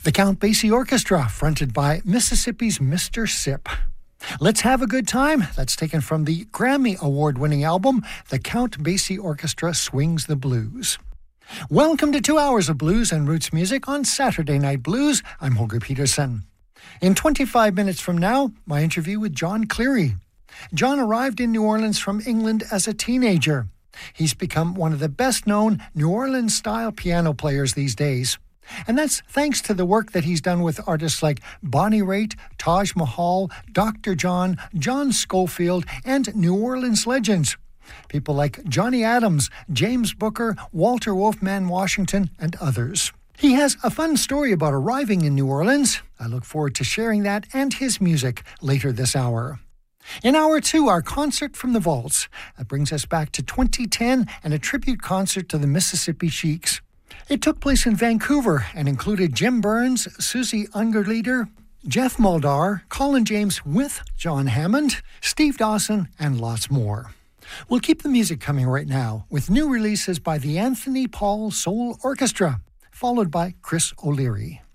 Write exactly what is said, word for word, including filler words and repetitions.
The Count Basie Orchestra, fronted by Mississippi's Mister Sipp. Let's Have a Good Time. That's taken from the Grammy Award-winning album, The Count Basie Orchestra Swings the Blues. Welcome to two hours of blues and roots music on Saturday Night Blues. I'm Holger Peterson. In twenty-five minutes from now, my interview with John Cleary. John arrived in New Orleans from England as a teenager. He's become one of the best-known New Orleans-style piano players these days. And that's thanks to the work that he's done with artists like Bonnie Raitt, Taj Mahal, Doctor John, John Scofield, and New Orleans legends. People like Johnny Adams, James Booker, Walter Wolfman Washington, and others. He has a fun story about arriving in New Orleans. I look forward to sharing that and his music later this hour. In hour two, our concert from the vaults. That brings us back to twenty ten and a tribute concert to the Mississippi Sheiks. It took place in Vancouver and included Jim Burns, Susie Ungerleider, Jeff Muldaur, Colin James with John Hammond, Steve Dawson, and lots more. We'll keep the music coming right now with new releases by the Anthony Paul Soul Orchestra, followed by Chris O'Leary.